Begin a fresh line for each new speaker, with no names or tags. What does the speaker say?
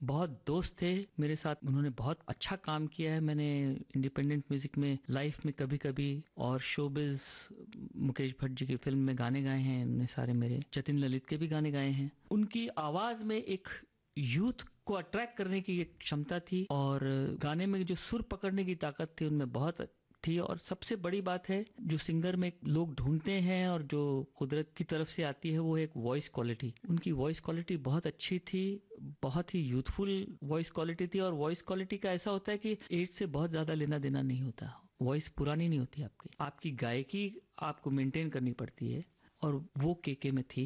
बहुत दोस्त थे मेरे साथ, उन्होंने बहुत अच्छा काम किया है। मैंने इंडिपेंडेंट म्यूजिक में लाइफ में कभी-कभी और शोबिज मुकेश भट्ट जी की फिल्म में गाने गाए हैं, उन्होंने सारे मेरे जतिन ललित के भी गाने गाए हैं। उनकी आवाज में एक यूथ को अट्रैक्ट करने की एक क्षमता थी और गाने में जो सुर पकड़ने की ताकत थी उनमें बहुत थी। और सबसे बड़ी बात है जो सिंगर में लोग ढूंढते हैं और जो कुदरत की तरफ से आती है वो एक वॉइस क्वालिटी। उनकी वॉइस क्वालिटी बहुत अच्छी थी, बहुत ही यूथफुल वॉइस क्वालिटी थी। और वॉइस क्वालिटी का ऐसा होता है कि एज से बहुत ज्यादा लेना देना नहीं होता, वॉइस पुरानी नहीं होती आपकी गायकी आपको मेंटेन करनी पड़ती है और वो केके में थी।